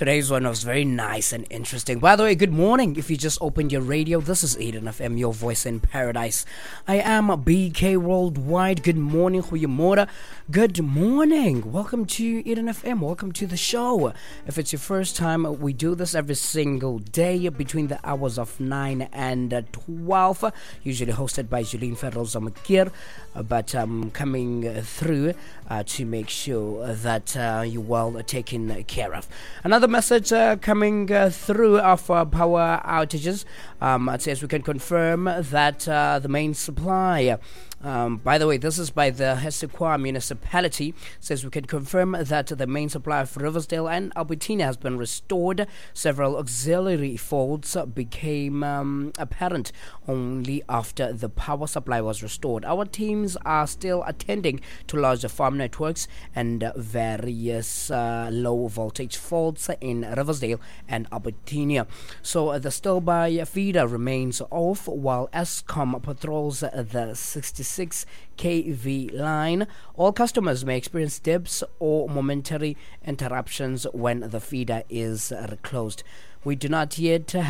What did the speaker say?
Today's one was very nice and interesting. By the way, good morning. If you just opened your radio, this is Eden FM, your voice in paradise. I am BK Worldwide. Good morning, goeiemorgen. Good morning. Welcome to Eden FM. Welcome to the show. If it's your first time, we do this every single day between the hours of 9 and 12. Usually hosted by Julien Ferrell Zamakir. But coming through to make sure that you're well taken care of. Another message coming through of power outages. It says we can confirm that the main supply. By the way, this is by the Hesekwa municipality. Says we can confirm that the main supply of Riversdale and Albertina has been restored. Several auxiliary faults became apparent only after the power supply was restored. Our teams are still attending to larger farm networks and various low voltage faults in Riversdale and Albertina. So the Stilbaai feeder remains off while Eskom patrols the 66 kV line. All customers may experience dips or momentary interruptions when the feeder is closed. We do not yet